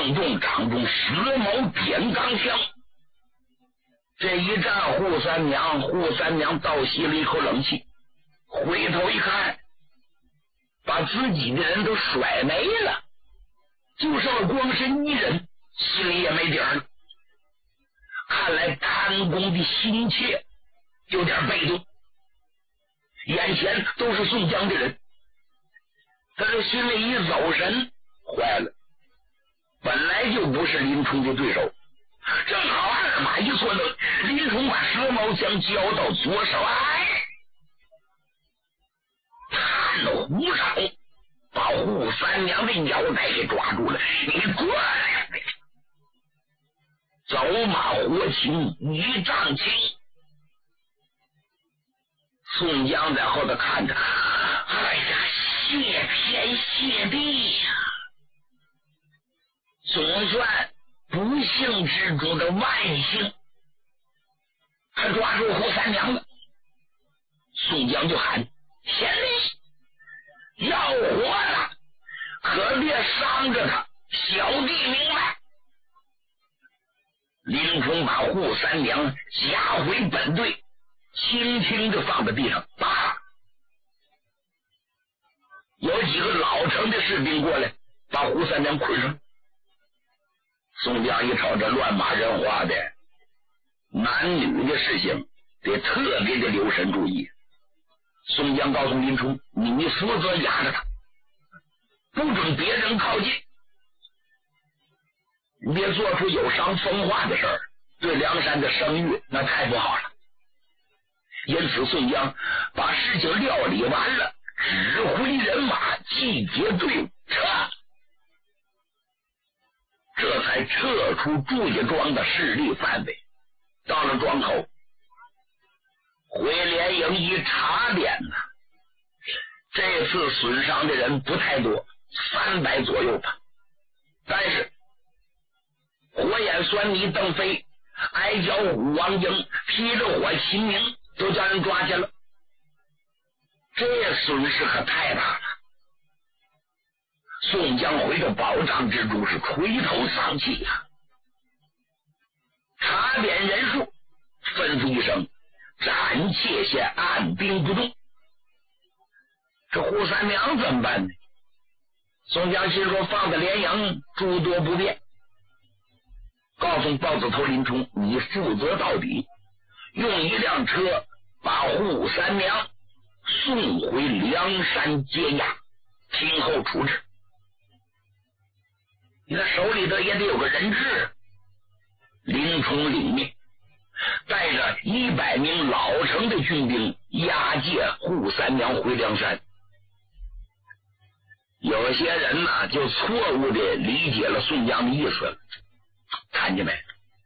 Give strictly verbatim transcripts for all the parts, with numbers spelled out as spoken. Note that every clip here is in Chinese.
正中掌中蛇矛点钢枪。这一战，扈三娘扈三娘倒吸了一口冷气，回头一看，把自己的人都甩没了，就剩了光身一人，心里也没底儿了。看来贪功的心切有点被动，眼前都是宋江的人，他这心里一走神，坏了，本来就不是林冲的对手。正好二马一错蹬，林冲把蛇矛枪交到左手，哎，探虎手把扈三娘的腰带给抓住了。你过来！走马活擒一丈青。宋江在后头看着，哎呀，谢天谢地呀！总算不幸之中的万幸，他抓住扈三娘了。宋江就喊：贤弟，要活了，可别伤着他，小弟明白。林冲把扈三娘夹回本队，轻轻的放在地上，啪！有几个老成的士兵过来，把扈三娘捆上。宋江一瞅，这乱马人花的，男女的事情得特别的留神注意。宋江告诉林冲，你负责压着他，不准别人靠近，你别做出有伤风化的事儿，对梁山的声誉那太不好了。因此宋江把事情料理完了，指挥人马集结队伍撤，这才撤出祝家庄的势力范围。到了庄口，回连营一查点呢，这次损伤的人不太多，三百左右吧。但是火眼狻猊邓飞、矮脚虎王英、披着火秦明都叫人抓去了，这损失可太大了。宋江回到保障之中是垂头丧气呀、啊。查点人数，吩咐一声，斩界限，按兵不动。这扈三娘怎么办呢？宋江心说，放在连营诸多不便，告诉豹子头林冲，你负责到底，用一辆车把扈三娘送回梁山接押，听候处置。你看手里头也得有个人质。林冲领命，带着一百名老成的军兵押解扈三娘回梁山。有些人呢，就错误的理解了宋江的意思了。看见没？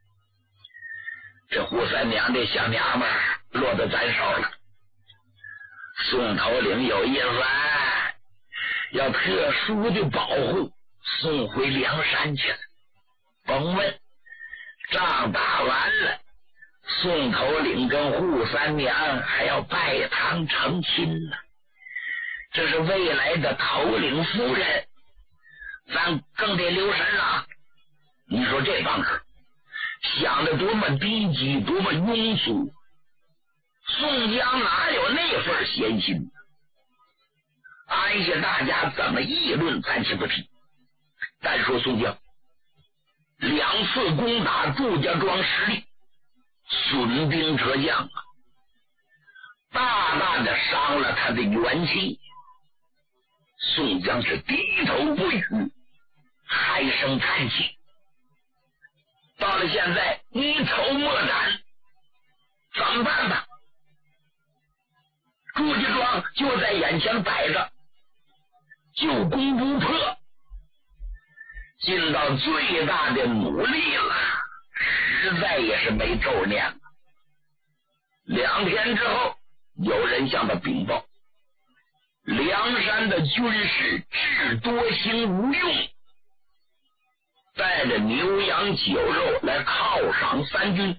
这扈三娘这小娘们儿落到咱手了。宋头领有意思啊，要特殊的保护，送回梁山去了。甭问，仗打完了，宋头领跟扈三娘还要拜堂成亲呢。这是未来的头领夫人，咱更得留神了。你说这帮人想的多么低级，多么庸俗，宋江哪有那份闲心？按下大家怎么议论咱且不提，单说宋江两次攻打祝家庄失利，损兵折将啊，大大的伤了他的元气。宋江是低头不语，唉声叹气。到了现在一筹莫展，怎么办吧？祝家庄就在眼前摆着，救攻不破，尽到最大的努力了，实在也是没咒念了。两天之后，有人向他禀报，梁山的军士智多星吴用带着牛羊酒肉来犒赏三军。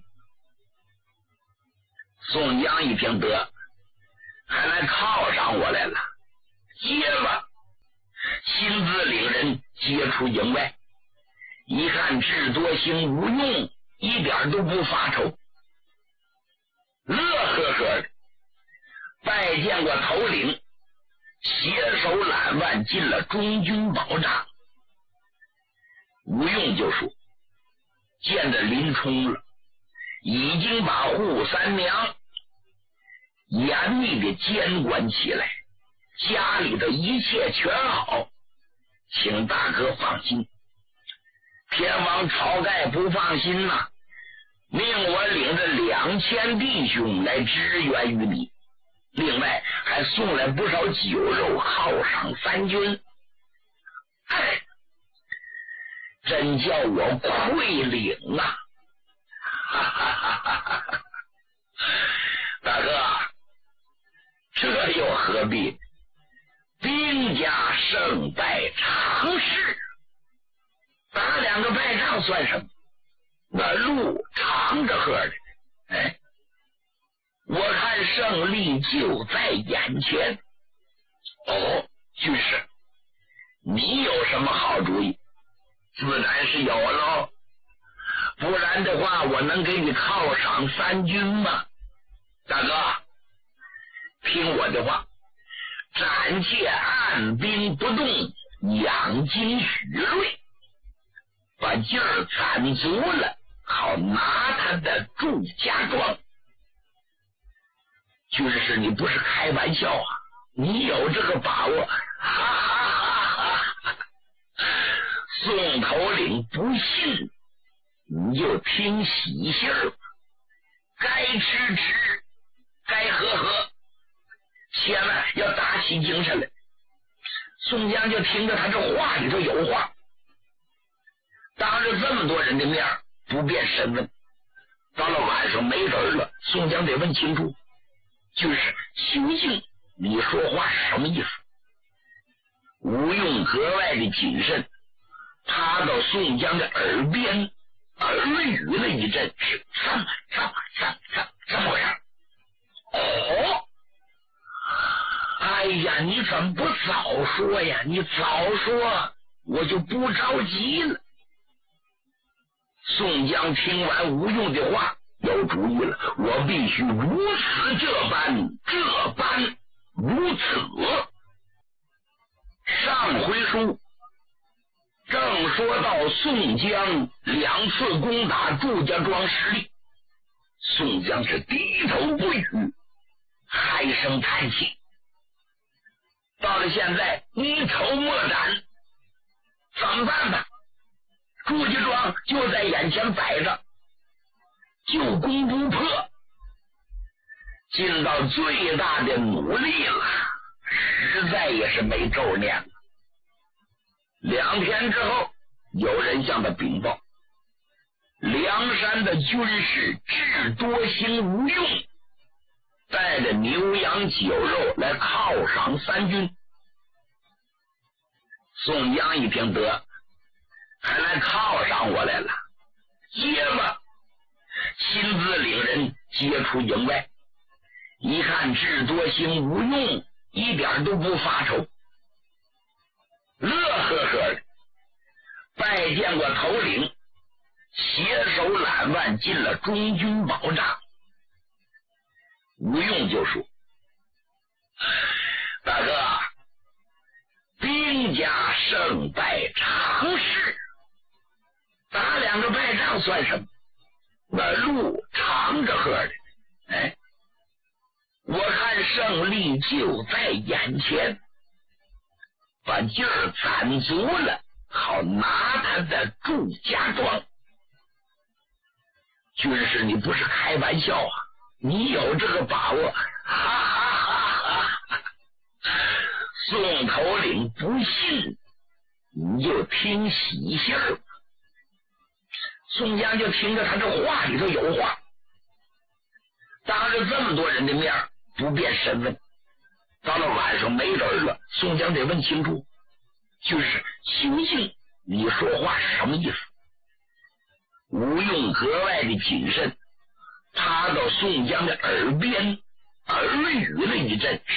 宋江一听，得，还来犒赏我来了，接吧，亲自领人接出营外， 一看智多星吴用一点都不发愁，乐呵呵的拜见过头领，携手揽腕进了中军宝帐。吴用就说：见着林冲了，已经把扈三娘严密的监管起来，家里的一切全好，请大哥放心。天王晁盖不放心呐、啊，命我领着两千弟兄来支援于你，另外还送来不少酒肉犒赏三军。哎，真叫我愧领啊！哈哈哈哈哈！大哥，这又何必？兵家胜败常事，打两个败仗算什么？那路长着喝的，哎，我看胜利就在眼前。哦，军师，你有什么好主意？自然是有喽，不然的话，我能给你犒赏三军吗？大哥，听我的话，暂且按兵不动，养精蓄锐，把劲儿攒足了，好拿他的祝家庄。军师，你不是开玩笑啊？你有这个把握？哈哈哈哈！宋头领不信，你就听喜信儿，该吃吃，该喝喝，千万要打起精神来。宋江就听着他这话里头有话，当着这么多人的面不便审问，到了晚上没人了，宋江得问清楚，就是究竟你说话是什么意思？吴用格外的谨慎，他到宋江的耳边耳语了一阵，是这么这么这么这么这么回事。哦，哎呀，你怎么不早说呀？你早说，我就不着急了。宋江听完吴用的话，有主意了，我必须如此这般，这般如此。上回书正说到宋江两次攻打祝家庄失利，宋江是低头不语，唉声叹气。到了现在一筹莫展，怎么办吧？祝家庄就在眼前摆着，就攻不破，尽到最大的努力了，实在也是没咒念了。两天之后，有人向他禀报，梁山的军士智多星吴用带着牛羊酒肉来犒赏三军。宋江一听，得，还来犒赏我来了，接吧，亲自领人接出营外，一看智多星吴用一点都不发愁，乐呵呵的拜见过头领，携手揽腕进了中军宝帐。吴用就说：大哥，兵家胜败常事，打两个败仗算什么？那路长着喝的，哎，我看胜利就在眼前，把劲儿攒足了，好拿他的祝家庄。军师，你不是开玩笑啊？你有这个把握？哈哈哈哈！宋头领不信，你就听喜信儿。宋江就听着他这话里头有话，当着这么多人的面不便审问，到了晚上没人了，宋江得问清楚，就是究竟你说话是什么意思？吴用格外的谨慎，他到宋江的耳边耳语了一阵，是